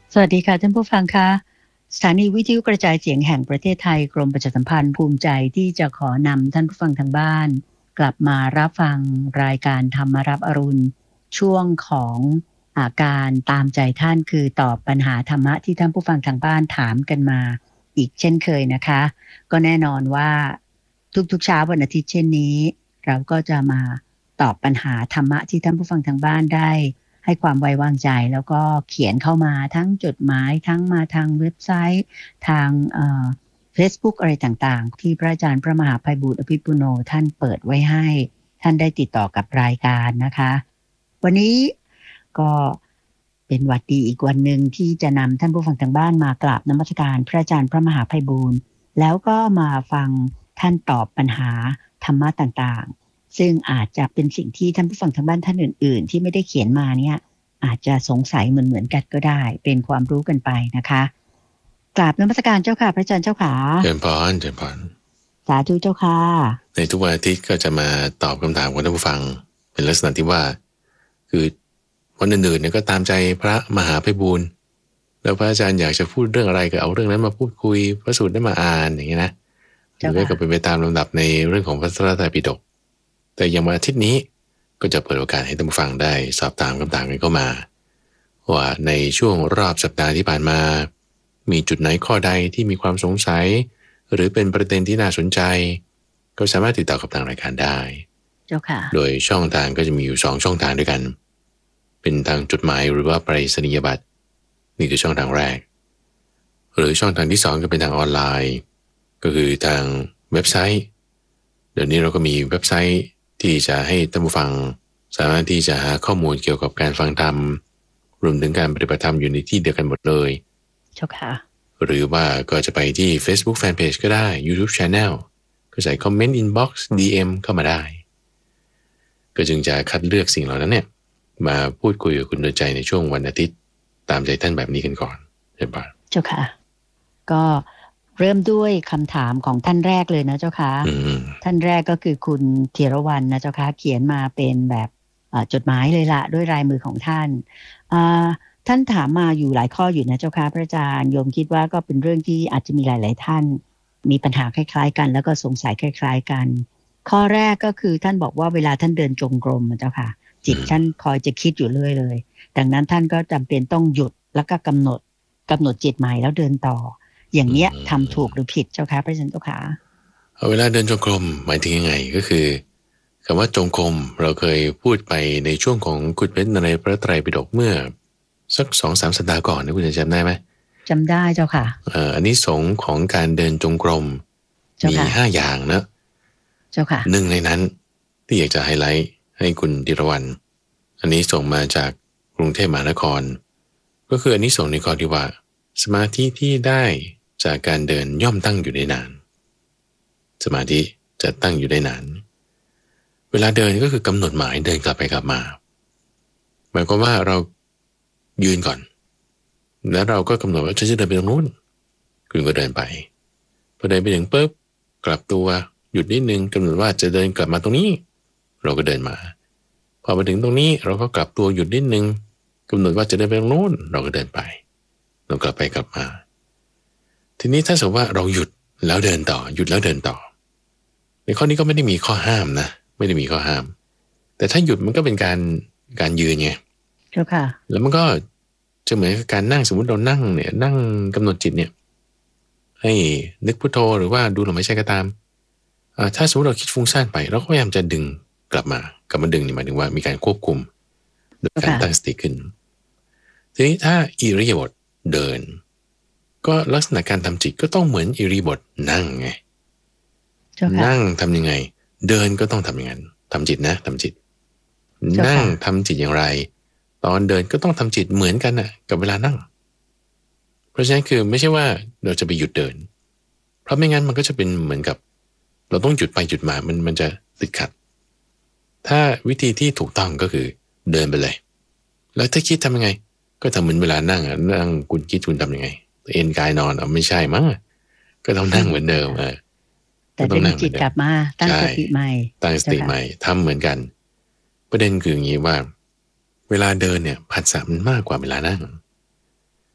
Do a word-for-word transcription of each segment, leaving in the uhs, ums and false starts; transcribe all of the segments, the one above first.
สวัสดีค่ะท่านผู้ฟังคะสถานีวิทยุกระจายเสียงแห่งประเทศไทยกรมประชาสัมพันธ์ภูมิใจที่จะขอนำท่านผู้ฟังทางบ้านกลับมารับฟังรายการธรรมรับอรุณช่วงของอาการตามใจท่านคือตอบปัญหาธรรมะที่ท่านผู้ฟังทางบ้านถามกันมาอีกเช่นเคยนะคะก็แน่นอนว่าทุกๆเช้าวันอาทิตย์เช่นนี้เราก็จะมาตอบปัญหาธรรมะที่ท่านผู้ฟังทางบ้านได้ให้ความไว้วางใจแล้วก็เขียนเข้ามาทั้งจดหมายทั้งมาทางเว็บไซต์ทางเอ่อ Facebook อะไรต่างๆที่พระอาจารย์พระมหาไพบูลย์อภิปุโนท่านเปิดไว้ให้ท่านได้ติดต่อกับรายการนะคะวันนี้ก็เป็นวันดีอีกวันหนึ่งที่จะนำท่านผู้ฟังทางบ้านมากราบนมัสการพระอาจารย์พระมหาไพบูลย์แล้วก็มาฟังท่านตอบปัญหาธรรมะต่างๆซึ่งอาจจะเป็นสิ่งที่ท่านผู้ฟังทางบ้านท่านอื่นๆที่ไม่ได้เขียนมาเนี่ยอาจจะสงสัยเหมือนๆกันก็ได้เป็นความรู้กันไปนะคะกราบนมัสการเจ้าค่ะพระอาจารย์เจ้าค่ะเจริญพรเจริญพรสาธุเจ้าค่ะในทุกวันอาทิตย์ก็จะมาตอบคำถามของท่านผู้ฟังเป็นลักษณะที่ว่าคือวันอื่นๆเนี่ยก็ตามใจพระมหาไพบูลย์แล้วพระอาจารย์อยากจะพูดเรื่องอะไรก็เอาเรื่องนั้นมาพูดคุยพระสูตรนั้นมาอ่านอย่างนี้นะหรือก็เป็นไปตามลำดับในเรื่องของพระไตรปิฎกแต่อย่างวันอาทิตย์นี้ก็จะเปิดโอกาสให้ท่านผู้ฟังได้สอบถามคำถามกันเข้ามาว่าในช่วงรอบสัปดาห์ที่ผ่านมามีจุดไหนข้อใดที่มีความสงสัยหรือเป็นประเด็นที่น่าสนใจก็สามารถติดต่อกับทางรายการได้เจ้าค่ะโดยช่องทางก็จะมีอยู่สองช่องทางด้วยกันเป็นทางจดหมายหรือว่าไปรษณียบัตรนี่คือช่องทางแรกหรือช่องทางที่สองก็เป็นทางออนไลน์ก็คือทางเว็บไซต์เดี๋ยวนี้เราก็มีเว็บไซต์ที่จะให้ท่านผู้ฟังสามารถที่จะหาข้อมูลเกี่ยวกับการฟังธรรมรวมถึงการปฏิบัติธรรมอยู่ในที่เดียวกันหมดเลยเจ้าค่ะหรือว่าก็จะไปที่ Facebook Fanpage ก็ได้ YouTube Channel ก็ใส่คอมเมนต์ Inbox ดี เอ็ม เข้ามาได้ก็จึงจะคัดเลือกสิ่งเหล่านั้นเนี่ยมาพูดคุยกับคุณโดยใจในช่วงวันอาทิตย์ตามใจท่านแบบนี้กันก่อนใช่ปะเจ้าค่ะก็เริ่มด้วยคำถามของท่านแรกเลยนะเจ้าค่ะท่านแรกก็คือคุณธีรวรรณนะเจ้าค่ะเขียนมาเป็นแบบจดหมายเลยละด้วยลายมือของท่านท่านถามมาอยู่หลายข้ออยู่นะเจ้าค่ะพระอาจารย์โยมคิดว่าก็เป็นเรื่องที่อาจจะมีหลายๆท่านมีปัญหาคล้ายๆกันแล้วก็สงสัยคล้ายๆกันข้อแรกก็คือท่านบอกว่าเวลาท่านเดินจงกรมนะเจ้าค่ะจิตท่านคอยจะคิดอยู่เรื่อยเลยดังนั้นท่านก็จำเป็นต้องหยุดแล้วก็กำหนดกำหนดจิตใหม่แล้วเดินต่ออย่างเนี้ยทำถูกหรือผิดเจ้าค่ะพระอาจารย์เจ้าค่ะเวลาเดินจงกรมหมายถึงยังไงก็คือคำว่าจงกรมเราเคยพูดไปในช่วงของขุดเพชรในพระไตรปิฎกเมื่อสักสองสามสัปดาห์ก่อนนะคุณจะจำได้ไหมจำได้เจ้าค่ะเอ่ออันนี้สงของการเดินจงกรมมีห้าอย่างนะเจ้าค่ะหนึ่งในนั้นที่อยากจะไฮไลท์ให้คุณธีรวรรณอันนี้ส่งมาจากกรุงเทพมหานครก็คืออันนี้ส่งในข้อที่ว่าสมาธิที่ได้จากการเดินย่อมตั้งอยู่ได้นานสมาธิจะตั้งอยู่ได้นานเวลาเดินก็คือกำหนดหมายเดินกลับไปกลับมาหมายความว่าเรายืนก่อนแล้วเราก็กำหนดว่าฉันจะเดินไปตรงนู้นคุณก็เดินไปพอเดินไปถึงปุ๊บกลับตัวหยุดนิดนึงกำหนดว่าจะเดินกลับมาตรงนี้เราก็เดินมาพอมาถึงตรงนี้เราก็กลับตัวหยุดนิดนึงกำหนดว่าจะเดินไปตรงโน้นเราก็เดินไปเรากลับไปกลับมาทีนี้ถ้าสมมติว่าเราหยุดแล้วเดินต่อหยุดแล้วเดินต่อในข้อนี้ก็ไม่ได้มีข้อห้ามนะไม่ได้มีข้อห้ามแต่ถ้าหยุดมันก็เป็นการการยืนไงเจ้าค่ะแล้วมันก็จะเหมือนกับการนั่งสมมติเรานั่งเนี่ยนั่งกำหนดจิตเนี่ยให้นึกพุทโธหรือว่าดูลมหายใจก็ตามถ้าสมมติเราคิดฟุ้งซ่านไปเราก็พยายามจะดึงกลับมากลับมาดึงนี่หมายถึงว่ามีการควบคุมโดยการตั้งสติขึ้นทีนี้ถ้าอิริยาบถเดินก็ลักษณะการทำจิตก็ต้องเหมือนอิริยาบถนั่งไงนั่งทำยังไงเดินก็ต้องทำอย่างนั้นทำจิตนะทำจิตนั่งทำจิตอย่างไรตอนเดินก็ต้องทำจิตเหมือนกันน่ะกับเวลานั่งเพราะฉะนั้นคือไม่ใช่ว่าเราจะไปหยุดเดินเพราะไม่งั้นมันก็จะเป็นเหมือนกับเราต้องหยุดไปหยุดมามันมันจะติดขัดถ้าวิธีที่ถูกต้องก็คือเดินไปเลยแล้วถ้าคิดทำยังไงก็ทำเหมือนเวลานั่งอ่ะนั่งคุณคิดคุณทำยังไงเอนกายนอนอ่ะไม่ใช่มั้งก็ต้องนั่งเหมือนเดิมเออแต่ดึงจิตกลับมาตั้งสติใหม่ตั้งสติใหม่ทำเหมือนกันประเด็นคืออย่างนี้ว่าเวลาเดินเนี่ยผัสสะมันมากกว่าเวลานั่ง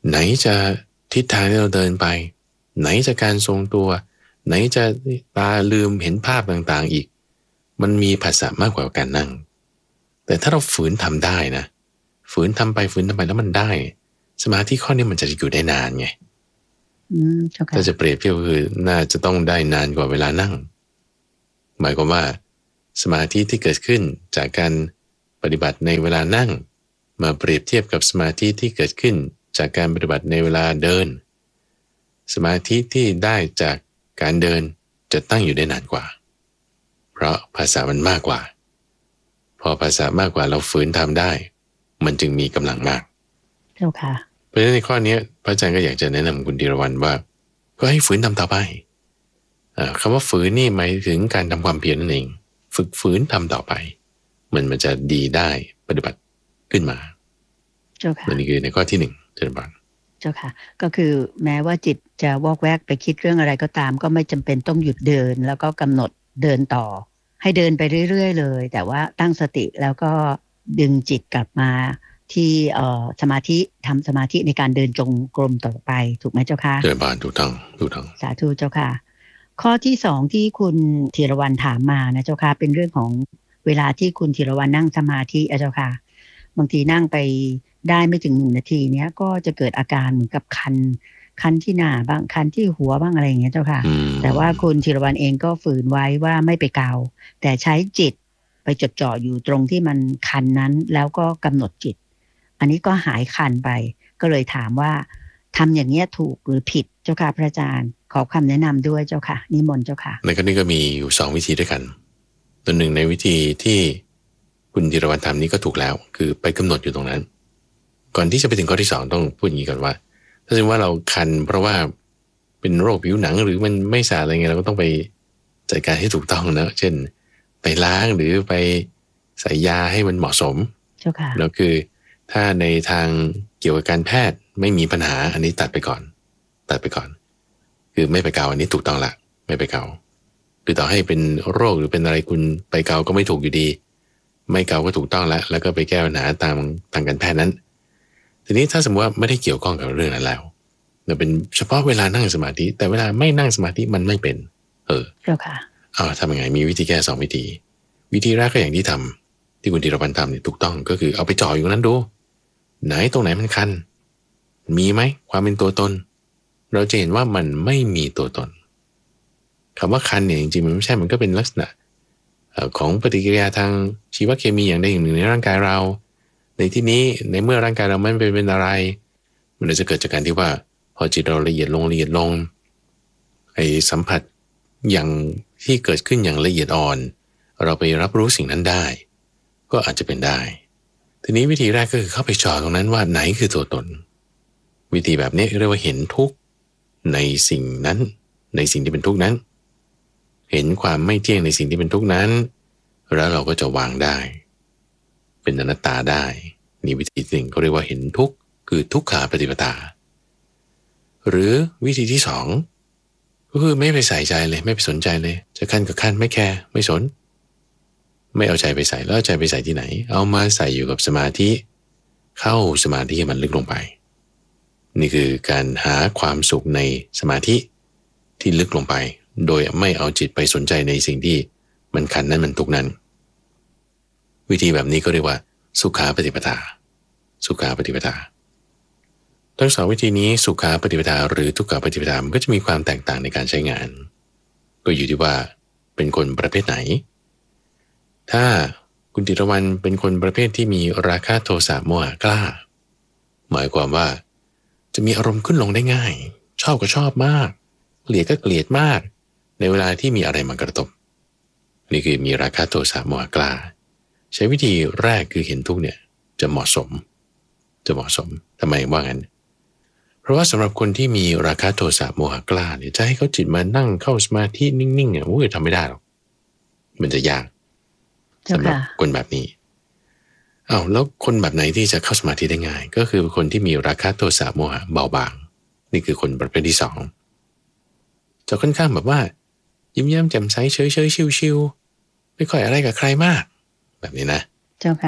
ไหนจะทิศทางที่เราเดินไปไหนจะการทรงตัวไหนจะตาลืมเห็นภาพต่างๆอีกมันมีภาษามากกว่าการนั่งแต่ถ้าเราฝืนทำได้นะฝืนทำไปฝืนทำไปแล้วมันได้สมาธิข้อนี้มันจะอยู่ได้นานไงถ้าจะเปรียบเทียบคือน่าจะต้องได้นานกว่าเวลานั่งหมายความว่าสมาธิที่เกิดขึ้นจากการปฏิบัติในเวลานั่งมาเปรียบเทียบกับสมาธิที่เกิดขึ้นจากการปฏิบัติในเวลาเดินสมาธิที่ได้จากการเดินจะตั้งอยู่ได้นานกว่าเพราะภาษามันมากกว่าพอภาษามากกว่าเราฝืนทำได้มันจึงมีกำลังมากเจ้าค่ะเพราะฉะนั้นในข้อนี้พระอาจารย์ก็อยากจะแนะนำคุณธีรวรรณว่าก็ให้ฝืนทำต่อไปคำว่าฝืนนี่หมายถึงการทำความเพียรนั่นเองฝึกฝืนทำต่อไปมันมันจะดีได้ปฏิบัติขึ้นมาเจ้าค่ะนี่คือในข้อที่หนึ่งเจริญพรเจ้าค่ะก็คือแม้ว่าจิตจะวอกแวกไปคิดเรื่องอะไรก็ตามก็ไม่จำเป็นต้องหยุดเดินแล้วก็กำหนดเดินต่อให้เดินไปเรื่อยๆเลยแต่ว่าตั้งสติแล้วก็ดึงจิตกลับมาที่เอ่อสมาธิทำสมาธิในการเดินจงกรมต่อไปถูกไหมเจ้าค่ะเดินบานถูกต้องถูกต้องสาธุเจ้าค่ะข้อที่สองที่คุณธีรวรรณถามมานะเจ้าค่ะเป็นเรื่องของเวลาที่คุณธีรวรรณนั่งสมาธิเจ้าค่ะบางทีนั่งไปได้ไม่ถึงหนึ่งนาทีเนี้ยก็จะเกิดอาการเหมือนกับคันคันที่หน้าบ้างคันที่หัวบ้างอะไรอย่างเงี้ยเจ้าค่ะแต่ว่าคุณธีรวรรณเองก็ฝืนไว้ว่าไม่ไปเกาแต่ใช้จิตไปจดจ่ออยู่ตรงที่มันคันนั้นแล้วก็กำหนดจิตอันนี้ก็หายคันไปก็เลยถามว่าทำอย่างเงี้ยถูกหรือผิดเจ้าค่ะพระอาจารย์ขอคำแนะนำด้วยเจ้าค่ะนิมนต์เจ้าค่ะในกรณีก็มีอยู่สองวิธีด้วยกันตัวหนึ่งในวิธีที่คุณธีรวรรณทำนี้ก็ถูกแล้วคือไปกำหนดอยู่ตรงนั้นก่อนที่จะไปถึงข้อที่สองต้องพูดอย่างนี้ก่อนว่าถ้าสมมติว่าเราคันเพราะว่าเป็นโรคผิวหนังหรือมันไม่สะอาดอะไรเงี้ยเราก็ต้องไปจัดการให้ถูกต้องนะเช่นไปล้างหรือไปใส่ยาให้มันเหมาะสมแล้วคือถ้าในทางเกี่ยวกับการแพทย์ไม่มีปัญหาอันนี้ตัดไปก่อนตัดไปก่อนคือไม่ไปเกาอันนี้ถูกต้องละไม่ไปเกาคือต่อให้เป็นโรคหรือเป็นอะไรคุณไปเกาก็ไม่ถูกอยู่ดีไม่เกาก็ถูกต้องแล้วแล้วก็ไปแก้ปัญหาตามทางการแพทย์นั้นทีนี้ถ้าสมมติว่าไม่ได้เกี่ยวข้องกับเรื่องนั้นแล้วมันเป็นเฉพาะเวลานั่งสมาธิแต่เวลาไม่นั่งสมาธิมันไม่เป็นเออเจ้าค่ะอ้าวทำยังไงมีวิธีแก้สองวิธีวิธีแรกก็อย่างที่ทำที่คุณธีรพันธ์ทำเนี่ยถูกต้องก็คือเอาไปจ่ออยู่นั้นดูไหนตรงไหนมันคันมีไหมความเป็นตัวตนเราจะเห็นว่ามันไม่มีตัวตนคำว่าคันเนี่ยจริงๆมันไม่ใช่มันก็เป็นลักษณะของปฏิกิริยาทางชีวเคมีอย่างใดอย่างหนึ่งในร่างกายเราในที่นี้ในเมื่อร่างกายเราไม่เป็นอะไรมันจะเกิดจากการที่ว่าพอจิตเราละเอียดลงละเอียดลงไอ้สัมผัสอย่างที่เกิดขึ้นอย่างละเอียดอ่อนเราไปรับรู้สิ่งนั้นได้ก็อาจจะเป็นได้ทีนี้วิธีแรกก็คือเข้าไปจ่อตรงนั้นว่าไหนคือตัวตนวิธีแบบนี้เรียกว่าเห็นทุกข์ในสิ่งนั้นในสิ่งที่เป็นทุกข์นั้นเห็นความไม่เที่ยงในสิ่งที่เป็นทุกข์นั้นแล้วเราก็จะวางได้เป็นอนัตตาได้นี่วิธีหนึ่งเขาเรียกว่าเห็นทุกข์คือทุกขาปฏิปทาหรือวิธีที่สองก็คือไม่ไปใส่ใจเลยไม่ไปสนใจเลยจะขั้นกับขั้นไม่แคร์ไม่สนไม่เอาใจไปใส่แล้วเอาใจไปใส่ที่ไหนเอามาใส่อยู่กับสมาธิเข้าสมาธิให้มันลึกลงไปนี่คือการหาความสุขในสมาธิที่ลึกลงไปโดยไม่เอาจิตไปสนใจในสิ่งที่มันขันนั้นมันทุกนั้นวิธีแบบนี้ก็เรียกว่าสุขาปฏิปทาสุขาปฏิปทาทั้งสองวิธีนี้สุขาปฏิปทาหรือทุกขาปฏิปทามันก็จะมีความแตกต่างในการใช้งานก็อยู่ที่ว่าเป็นคนประเภทไหนถ้าคุณธีรวรรณเป็นคนประเภทที่มีราคะโทสะโมหะกล้าหมายความว่าจะมีอารมณ์ขึ้นลงได้ง่ายชอบก็ชอบมากเกลียดก็เกลียดมากในเวลาที่มีอะไรมากระทบนี่คือมีราคะโทสะโมหะกล้าใช้วิธีแรกคือเห็นทุกเนี่ยจะเหมาะสมจะเหมาะสมทำไมว่างั้นเพราะว่าสำหรับคนที่มีราคะโทสะโมหะกล้าเนี่ยจะให้เขาจิตมานั่งเข้าสมาธินิ่งๆเนี่ยโอ้ยทำไม่ได้หรอกมันจะยากสำหรับคนแบบนี้อ้าวแล้วคนแบบไหนที่จะเข้าสมาธิได้ง่ายก็คือคนที่มีราคะโทสะโมหะเบาบางนี่คือคนประเภทที่สองจะค่อนข้างแบบว่ายิ้มแย้มแจ่มใสเฉยๆชิวๆไม่ค่อยอะไรกับใครมากแบบนี้นะเจ้าค่ะ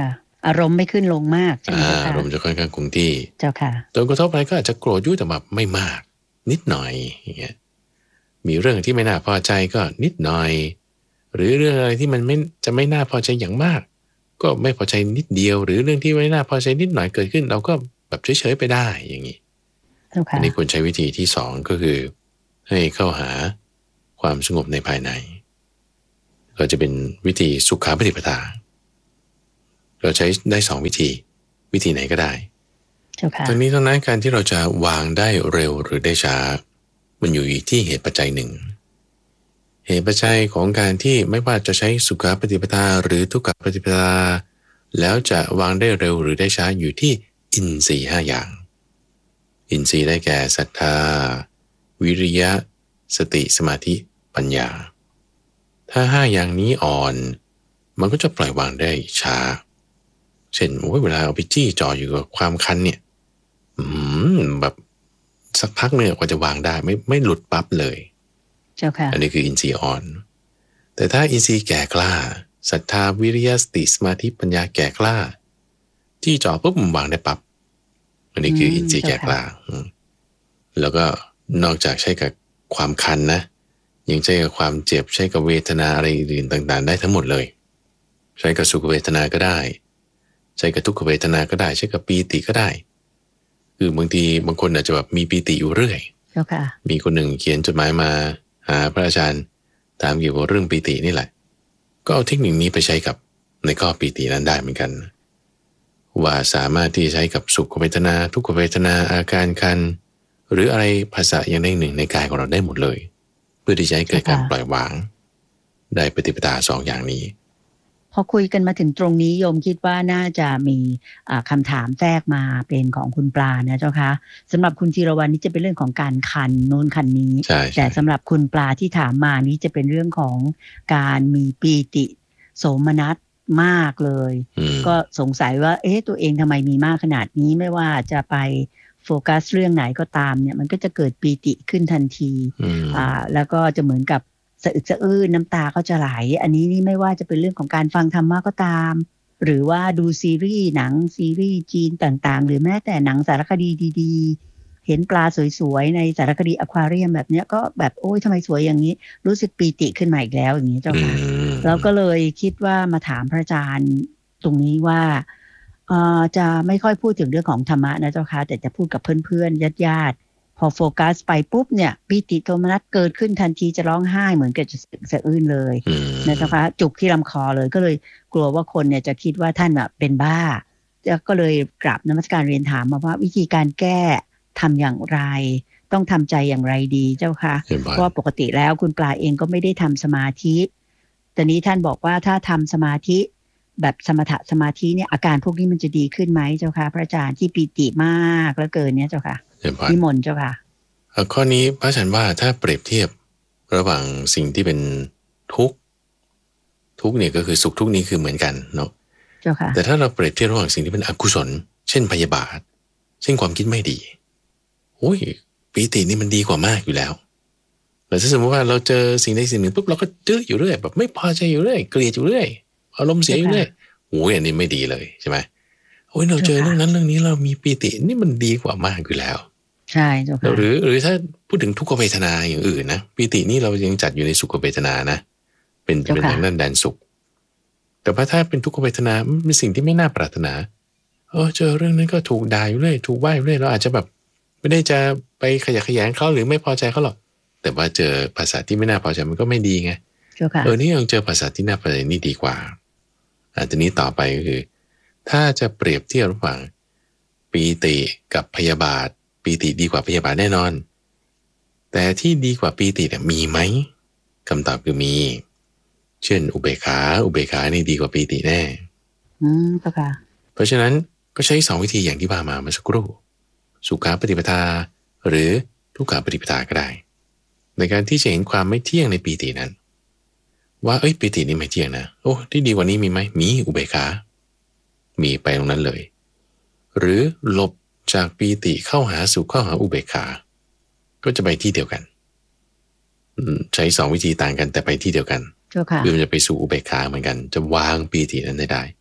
อารมณ์ไม่ขึ้นลงมากใช่ไหมเจ้าค่ะอารมณ์จะค่อนข้างคงที่เจ้าค่ะโดนกระทบอะไรก็อาจจะโกรธยุ่แต่แบบไม่มากนิดหน่อยอย่างเงี้ยมีเรื่องที่ไม่น่าพอใจก็นิดหน่อยหรือเรื่องอะไรที่มันไม่จะไม่น่าพอใจอย่างมากก็ไม่พอใจนิดเดียวหรือเรื่องที่ไม่น่าพอใจนิดหน่อยเกิดขึ้นเราก็แบบเฉยๆไปได้อย่างนี้อันนี้ควรใช้วิธีที่สองก็คือให้เข้าหาความสงบในภายในก็จะเป็นวิธีสุขาปฏิปทาเราใช้ได้สองวิธีวิธีไหนก็ได้ทั้งนี้ทั้งนั้นการที่เราจะวางได้เร็วหรือได้ช้ามันอยู่ที่เหตุปัจจัยหนึ่งเหตุปัจจัยของการที่ไม่ว่าจะใช้สุขาปฏิปทาหรือทุกขปฏิปทาแล้วจะวางได้เร็วหรือได้ช้าอยู่ที่อินทรีย์ห้าอย่างอินทรีย์ได้แก่ศรัทธาวิริยะสติสมาธิปัญญาถ้าห้าอย่างนี้อ่อนมันก็จะปล่อยวางได้ช้าเช่นโอ้ยเวลาเอาไปจี้จ่ออยู่กับความคันเนี่ยอืมแบบสักพักหนึ่งกว่าจะวางได้ไม่ไม่หลุดปั๊บเลยเจ้าค่ะอันนี้คืออินทรีย์อ่อนแต่ถ้าอินทรีย์แก่กล้าศรัทธาวิริยะสติสมาธิปัญญาแก่กล้าจี้จ่อปุ๊บมันวางได้ปั๊บอันนี้คืออินทรีย์แก่กล้าแล้วก็นอกจากใช้กับความคันนะยังใช้กับความเจ็บใช้กับเวทนาอะไรอื่นต่างๆได้ทั้งหมดเลยใช้กับสุขเวทนาก็ได้ใช้กับทุกขเวทนาก็ได้ใช้กับปีติก็ได้คือบางทีบางคนอาจจะแบบมีปีติอยู่เรื่อยมีคนหนึ่งเขียนจดหมายมาหาพระอาจารย์ถามเกี่ยวกับเรื่องปีตินี่แหละก็เอาเทคนิคนี้ไปใช้กับในข้อปีตินั้นได้เหมือนกันว่าสามารถที่จะใช้กับสุขเวทนาทุกขเวทนาอาการคันหรืออะไรภาษาอย่างใดหนึ่งในกายของเราได้หมดเลยเพื่อที่จะให้เกิดการปล่อยวางได้ปฏิปทาสองอย่างนี้พอคุยกันมาถึงตรงนี้โยมคิดว่าน่าจะมีคำถามแทรกมาเป็นของคุณปลานะเจ้าคะสำหรับคุณธีรวรรณนี่จะเป็นเรื่องของการคันโน้นคันนี้แต่สำหรับคุณปลาที่ถามมานี้จะเป็นเรื่องของการมีปีติโสมนัสมากเลยก็สงสัยว่าเอ๊ะตัวเองทำไมมีมากขนาดนี้ไม่ว่าจะไปโฟกัสเรื่องไหนก็ตามเนี่ยมันก็จะเกิดปีติขึ้นทันทีอ่าแล้วก็จะเหมือนกับสะอึกสะอื้นน้ำตาก็จะไหลอันนี้นี่ไม่ว่าจะเป็นเรื่องของการฟังธรรมะก็ตามหรือว่าดูซีรีส์หนังซีรีส์จีนต่างๆหรือแม้แต่หนังสารคดีดีๆเห็นปลาสวยๆในสารคดีอควาเรียมแบบเนี้ยก็แบบโอ้ยทำไมสวยอย่างนี้รู้สึกปีติขึ้นมาอีกแล้วอย่างนี้เจ้าค่ะแล้วก็เลยคิดว่ามาถามพระอาจารย์ตรงนี้ว่าเอ่อจะไม่ค่อยพูดถึงเรื่องของธรรมะนะเจ้าค่ะแต่จะพูดกับเพื่อนๆญาติๆพอโฟกัสไปปุ๊บเนี่ยปีติโทมนัสเกิดขึ้นทันทีจะร้องไห้เหมือนกับจะสะอื้นเลยนะเจ้าค่ะจุกที่ลำคอเลยก็เลยกลัวว่าคนเนี่ยจะคิดว่าท่านแบบเป็นบ้าก็เลยกราบนมัสการเรียนถามมาว่าวิธีการแก้ทำอย่างไรต้องทำใจอย่างไรดีเจ้าค่ะเพราะปกติแล้วคุณปลาเองก็ไม่ได้ทำสมาธิแต่นี้ท่านบอกว่าถ้าทำสมาธิแบบสมถะสมาธิเนี่ยอาการพวกนี้มันจะดีขึ้นไหมเจ้าค่ะพระอาจารย์ที่ปีติมากแล้วเกินเนี่ยเจ้าค่ะนิมนต์เจ้าค่ะข้อนี้พระอาจารย์ว่าถ้าเปรียบเทียบระหว่างสิ่งที่เป็นทุกข์ทุกข์เนี่ยก็คือสุขทุกข์นี้คือเหมือนกันเนาะเจ้าค่ะแต่ถ้าเราเปรียบเทียบระหว่างสิ่งที่เป็นอกุศลเช่นพยาบาทเช่นความคิดไม่ดีโอ้ยปีตินี่มันดีกว่ามากอยู่แล้วแต่ถ้าสมมติว่าเราเจอสิ่งใดสิ่งหนึ่งปุ๊บเราก็จื้ออยู่เรื่อยแบบไม่พอใจอยู่เรื่อยเกลียดอยู่เรื่อยอารมณ์เสียอยู่เรื่อยโอ้ยอันนี้ไม่ดีเลยใช่ไหมโอ้ยเราเจอเรื่องนั้นเรื่องนี้เรามีปีตินี่มันดีกว่ามากอยู่แล้วใช่เจ้าค่ะหรือหรือถ้าพูดถึงทุกขเวทนาอย่างอื่นนะปีตินี่เรายังจัดอยู่ในสุขเวทนานะเป็นเป็นทางด้านแดนสุขแต่ว่าถ้าเป็นทุกขเวทนาเป็นสิ่งที่ไม่น่าปรารถนาเออเจอเรื่องนั้นก็ถูกด่าอยู่เรื่อยถูกว่าอยู่เรื่อยเราอาจจะแบบไม่ได้จะไปขยะแขยงเขาหรือไม่พอใจเขาหรอกแต่ว่าเจอภาษาที่ไม่น่าพอใจมันก็ไม่ดีไงเออนี่ยังเจอภาษาที่น่าพอใจนี่ดีกว่าอันนี้ต่อไปก็คือถ้าจะเปรียบเทียบระหว่างปีติกับพยาบาทปีติดีกว่าพยาบาทแน่นอนแต่ที่ดีกว่าปีติเนี่ยมีไหมคำตอบคือมีเช่นอุเบกขาอุเบกขานี่ดีกว่าปีติแน่อืมค่ะเพราะฉะนั้นก็ใช้สองวิธีอย่างที่ว่ามาเมื่อสักครู่สุขาปฏิปทาหรือทุกขาปฏิปทาก็ได้ในการที่จะเห็นความไม่เที่ยงในปีตินั้นว่าเอ้ยปีตินี่ไม่เที่ยงนะโอ้ที่ดีกว่านี้มีไหมมีอุเบกขามีไปตรงนั้นเลยหรือหลบจากปีติเข้าหาสู่เข้าหาอุเบกขาก็จะไปที่เดียวกันใช้สองวิธีต่างกันแต่ไปที่เดียวกันคือมันจะไปสู่อุเบกขาเหมือนกันจะวางปีตินั้นได้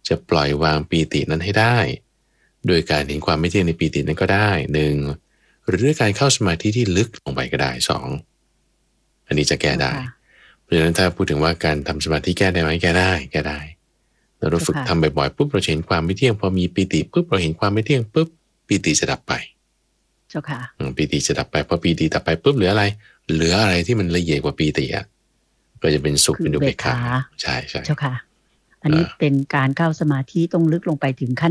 จะปล่อยวางปีตินั้นให้ได้โดยการเห็นความไม่เที่ยงในปีตินั้นก็ได้หนึ่งหรือด้วยการเข้าสมาธิที่ลึกลงไปก็ได้สองอันนี้จะแก้ได้เพราะฉะนั้นถ้าพูดถึงว่าการทำสมาธิแก้ได้ไหมแก้ได้แก้ได้เราฝึกทำบ่อยๆปุ๊บเราเห็นความไม่เที่ยงพอมีปีติปุ๊บเราเห็นความไม่เที่ยงปุ๊บปีติจะดับไปเจ้าค่ะปีติจะดับไปพอปีติดับไปปุ๊บเหลืออะไรเหลืออะไรที่มันละเอียดกว่าปีติอ่ะก็จะเป็นสุขเป็นอุเบกขาใช่ใช่เจ้าค่ะอันนี้เป็นการเข้าสมาธิต้องลึกลงไปถึงขั้น